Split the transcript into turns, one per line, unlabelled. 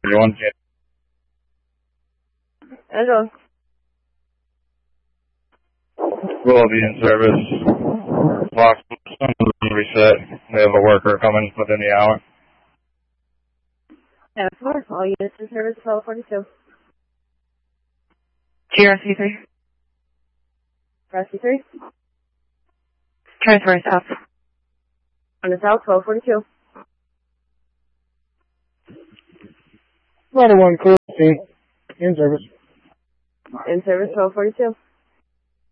1241.
Angela.
Will be in service. Locks reset. We have a worker coming within the hour.
And floor, all units in service, 1242.
GRC3.
RC3.
Transfer south.
On the south, 1242.
Ladder 1 crew, in service.
In service, 1242.